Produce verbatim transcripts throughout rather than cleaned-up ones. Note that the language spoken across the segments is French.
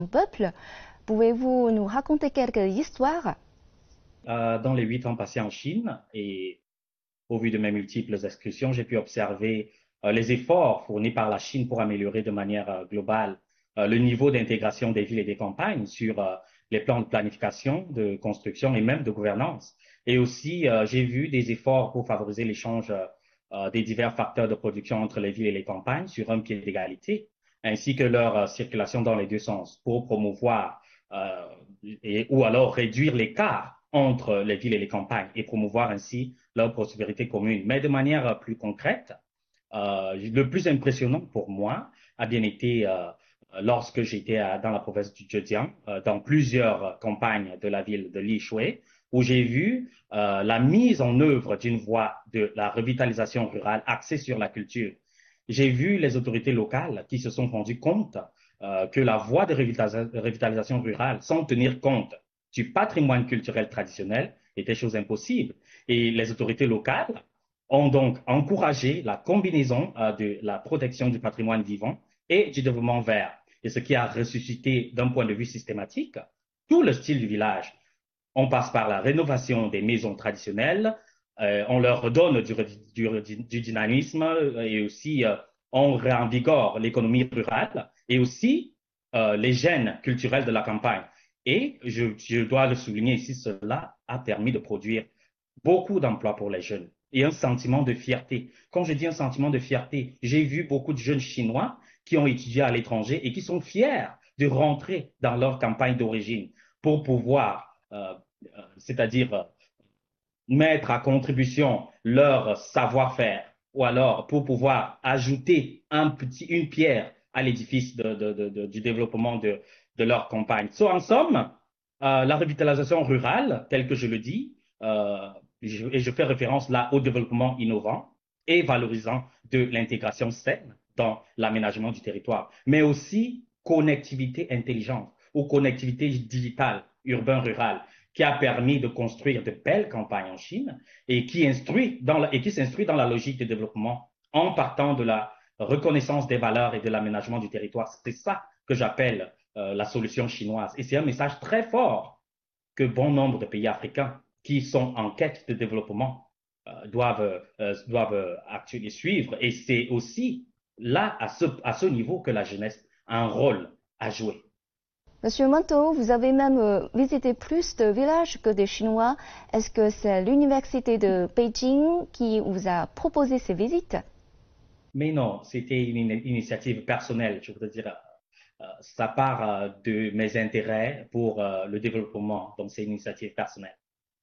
peuple. Pouvez-vous nous raconter quelques histoires? Euh, dans les huit ans passés en Chine et au vu de mes multiples excursions, j'ai pu observer euh, les efforts fournis par la Chine pour améliorer de manière euh, globale euh, le niveau d'intégration des villes et des campagnes sur euh, les plans de planification, de construction et même de gouvernance. Et aussi, euh, j'ai vu des efforts pour favoriser l'échange euh, des divers facteurs de production entre les villes et les campagnes sur un pied d'égalité, ainsi que leur euh, circulation dans les deux sens pour promouvoir euh, et, ou alors réduire l'écart entre les villes et les campagnes et promouvoir ainsi leur prospérité commune. Mais de manière plus concrète, euh, le plus impressionnant pour moi a bien été euh, lorsque j'étais dans la province du Zhejiang, euh, dans plusieurs campagnes de la ville de Lishui, où j'ai vu euh, la mise en œuvre d'une voie de la revitalisation rurale axée sur la culture. J'ai vu les autorités locales qui se sont rendues compte euh, que la voie de revitalisation rurale, sans tenir compte du patrimoine culturel traditionnel, était chose impossible. Et les autorités locales ont donc encouragé la combinaison euh, de la protection du patrimoine vivant et du développement vert, et ce qui a ressuscité d'un point de vue systématique tout le style du village. On passe par la rénovation des maisons traditionnelles, euh, on leur redonne du, du, du dynamisme et aussi euh, on réinvigore l'économie rurale et aussi euh, les gènes culturels de la campagne. Et je, je dois le souligner ici, cela a permis de produire beaucoup d'emplois pour les jeunes et un sentiment de fierté. Quand je dis un sentiment de fierté, j'ai vu beaucoup de jeunes Chinois qui ont étudié à l'étranger et qui sont fiers de rentrer dans leur campagne d'origine pour pouvoir, euh, euh, c'est-à-dire euh, mettre à contribution leur savoir-faire ou alors pour pouvoir ajouter un petit, une pierre à l'édifice de, de, de, du développement de, de leur campagne. So, en somme, euh, la revitalisation rurale, telle que je le dis, euh, je, et je fais référence là au développement innovant et valorisant de l'intégration saine dans l'aménagement du territoire, mais aussi connectivité intelligente ou connectivité digitale urbain-rural qui a permis de construire de belles campagnes en Chine et qui, instruit dans la, et qui s'instruit dans la logique de développement en partant de la reconnaissance des valeurs et de l'aménagement du territoire. C'est ça que j'appelle euh, la solution chinoise. Et c'est un message très fort que bon nombre de pays africains qui sont en quête de développement euh, doivent, euh, doivent actuellement suivre. Et c'est aussi là, à ce, à ce niveau, que la jeunesse a un rôle à jouer. Monsieur Manteau, vous avez même euh, visité plus de villages que des Chinois. Est-ce que c'est l'université de Beijing qui vous a proposé ces visites? Mais non, c'était une initiative personnelle, je voudrais dire. Euh, ça part euh, de mes intérêts pour euh, le développement, donc c'est une initiative personnelle.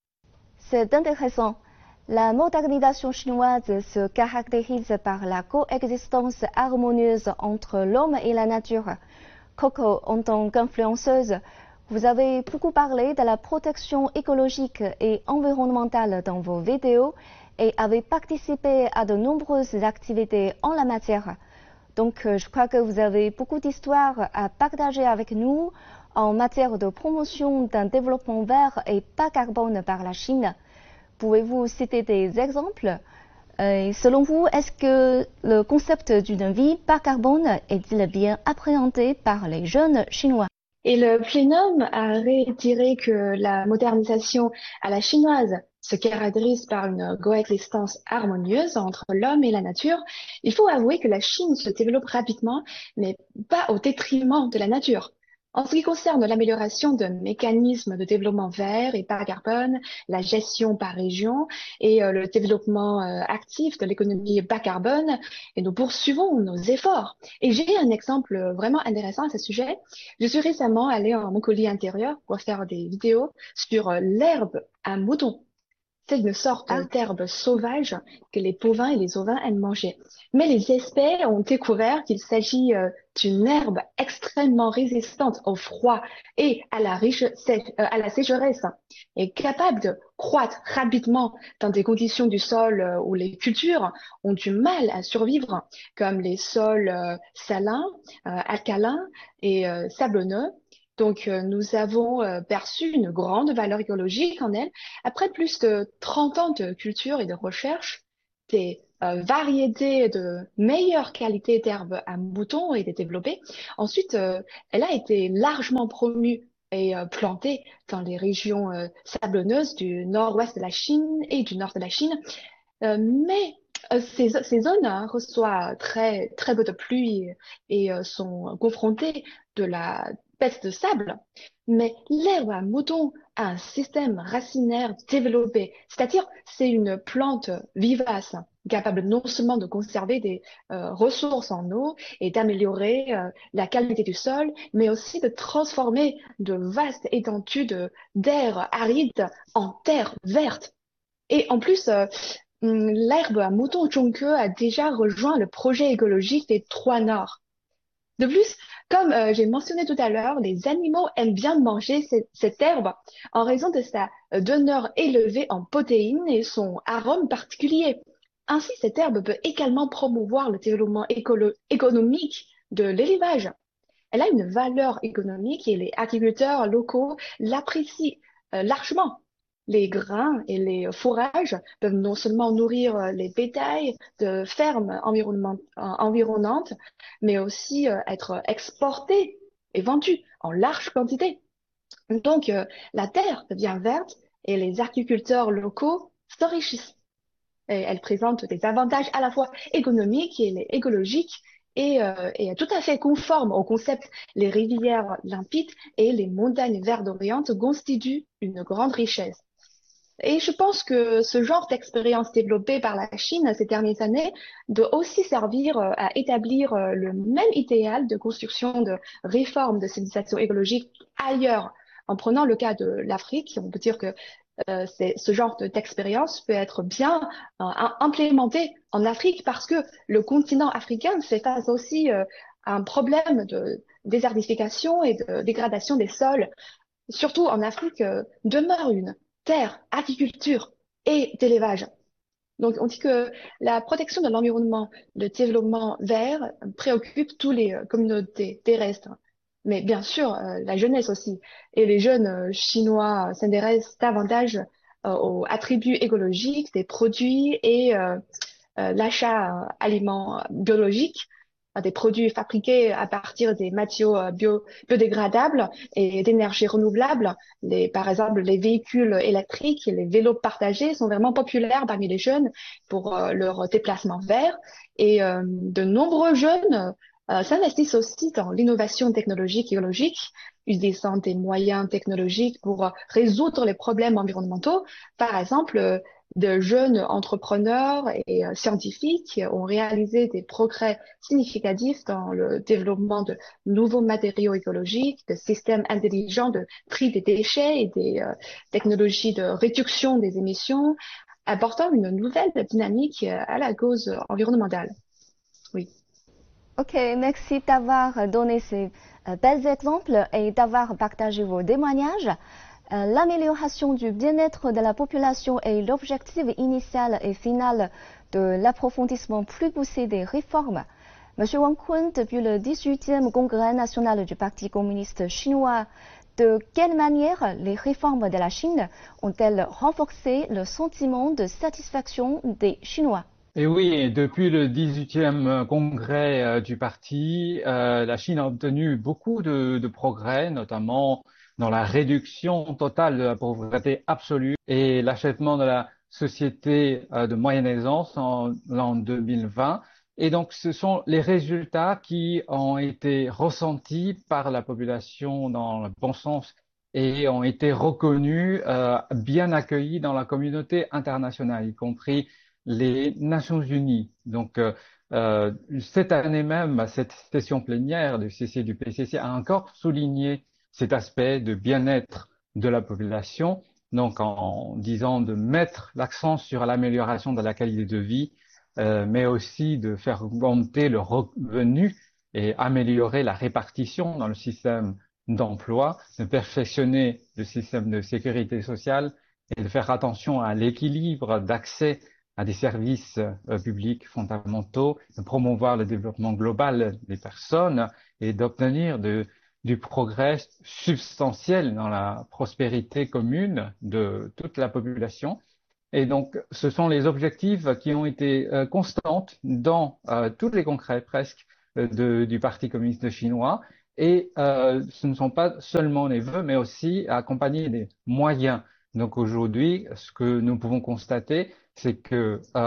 C'est intéressant. La modernisation chinoise se caractérise par la coexistence harmonieuse entre l'homme et la nature. Coco, en tant qu'influenceuse, vous avez beaucoup parlé de la protection écologique et environnementale dans vos vidéos et avez participé à de nombreuses activités en la matière. Donc, je crois que vous avez beaucoup d'histoires à partager avec nous en matière de promotion d'un développement vert et bas carbone par la Chine. Pouvez-vous citer des exemples? Euh, selon vous, est-ce que le concept d'une vie bas carbone est-il bien appréhendé par les jeunes Chinois? Et le plénum a réitéré que la modernisation à la chinoise se caractérise par une coexistence harmonieuse entre l'homme et la nature. Il faut avouer que la Chine se développe rapidement, mais pas au détriment de la nature. En ce qui concerne l'amélioration de mécanismes de développement vert et bas carbone, la gestion par région et euh, le développement euh, actif de l'économie bas carbone, et nous poursuivons nos efforts. Et j'ai un exemple vraiment intéressant à ce sujet. Je suis récemment allée en Mongolie intérieure pour faire des vidéos sur euh, l'herbe à mouton. C'est une sorte Ah, d'herbe sauvage que les bovins et les ovins aiment manger. Mais les experts ont découvert qu'il s'agit euh, d'une herbe extrêmement résistante au froid et à la, riche, sé- euh, à la sécheresse et capable de croître rapidement dans des conditions du sol euh, où les cultures ont du mal à survivre, comme les sols euh, salins, euh, alcalins et euh, sablonneux. Donc, euh, nous avons euh, perçu une grande valeur écologique en elle après plus de trente ans de culture et de recherche, des euh, variété de meilleure qualité d'herbes à moutons a été développée. Ensuite, euh, elle a été largement promue et euh, plantée dans les régions euh, sablonneuses du nord-ouest de la Chine et du nord de la Chine. Euh, mais euh, ces, ces zones hein, reçoivent très, très peu de pluie et euh, sont confrontées de la peste de sable. Mais l'herbe à mouton a un système racinaire développé, c'est-à-dire c'est une plante vivace, capable non seulement de conserver des euh, ressources en eau et d'améliorer euh, la qualité du sol, mais aussi de transformer de vastes étendues de d'air aride en terre verte. Et en plus, euh, hum, l'herbe à mouton Zhongke a déjà rejoint le projet écologique des Trois Nords. De plus, comme euh, j'ai mentionné tout à l'heure, les animaux aiment bien manger cette, cette herbe en raison de sa euh, teneur élevée en protéines et son arôme particulier. Ainsi, cette herbe peut également promouvoir le développement écolo- économique de l'élevage. Elle a une valeur économique et les agriculteurs locaux l'apprécient euh, largement. Les grains et les fourrages peuvent non seulement nourrir euh, les bétails de fermes environnement- euh, environnantes, mais aussi euh, être exportés et vendus en large quantité. Donc, euh, la terre devient verte et les agriculteurs locaux s'enrichissent. Et elle présente des avantages à la fois économiques et écologiques et, euh, et est tout à fait conforme au concept les rivières limpides et les montagnes verdoyantes constituent une grande richesse. Et je pense que ce genre d'expérience développée par la Chine ces dernières années doit aussi servir euh, à établir euh, le même idéal de construction de réforme de civilisation écologique ailleurs. En prenant le cas de l'Afrique, on peut dire que euh, c'est, ce genre de- d'expérience peut être bien euh, im- implémenté en Afrique parce que le continent africain fait face aussi euh, à un problème de désertification et de dégradation des sols. Surtout en Afrique, euh, demeure une terre, agriculture et d'élevage. Donc, on dit que la protection de l'environnement, le développement vert préoccupe toutes les euh, communautés terrestres. Mais bien sûr, euh, la jeunesse aussi. Et les jeunes euh, Chinois s'intéressent davantage euh, aux attributs écologiques des produits et euh, euh, l'achat euh, aliments biologiques, euh, des produits fabriqués à partir des matériaux euh, bio, biodégradables et d'énergie renouvelable. Les, par exemple, les véhicules électriques et les vélos partagés sont vraiment populaires parmi les jeunes pour euh, leur déplacement vert. Et euh, de nombreux jeunes euh, s'investissent aussi dans l'innovation technologique et écologique, utilisant des moyens technologiques pour euh, résoudre les problèmes environnementaux. Par exemple, euh, de jeunes entrepreneurs et euh, scientifiques ont réalisé des progrès significatifs dans le développement de nouveaux matériaux écologiques, de systèmes intelligents de tri des déchets et des euh, technologies de réduction des émissions, apportant une nouvelle dynamique euh, à la cause environnementale. Oui. Ok, merci d'avoir donné ces euh, bels exemples et d'avoir partagé vos témoignages. Euh, L'amélioration du bien-être de la population est l'objectif initial et final de l'approfondissement plus poussé des réformes. Monsieur Wang Kun, depuis le dix-huitième congrès national du Parti communiste chinois, de quelle manière les réformes de la Chine ont-elles renforcé le sentiment de satisfaction des Chinois? Et oui, depuis le dix-huitième congrès euh, du parti, euh, la Chine a obtenu beaucoup de, de progrès, notamment dans la réduction totale de la pauvreté absolue et l'achèvement de la société euh, de moyenne aisance en l'an deux mille vingt. Et donc, ce sont les résultats qui ont été ressentis par la population dans le bon sens et ont été reconnus, euh, bien accueillis dans la communauté internationale, y compris les Nations Unies. Donc, euh, euh, cette année même, cette session plénière du C C du P C C a encore souligné cet aspect de bien-être de la population, donc en disant de mettre l'accent sur l'amélioration de la qualité de vie, euh, mais aussi de faire augmenter le revenu et améliorer la répartition dans le système d'emploi, de perfectionner le système de sécurité sociale et de faire attention à l'équilibre d'accès à des services euh, publics fondamentaux, de promouvoir le développement global des personnes et d'obtenir de, du progrès substantiel dans la prospérité commune de toute la population. Et donc, ce sont les objectifs qui ont été euh, constantes dans euh, tous les congrès presque euh, de, du Parti communiste chinois. Et euh, ce ne sont pas seulement les vœux, mais aussi accompagnés des moyens. Donc aujourd'hui, ce que nous pouvons constater, c'est que euh,